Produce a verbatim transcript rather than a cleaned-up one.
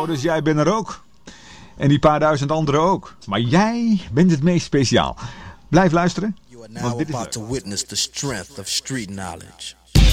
Oh, dus jij bent er ook. En die paar duizend anderen ook. Maar jij bent het meest speciaal. Blijf luisteren. You are now about to witness the strength of street knowledge.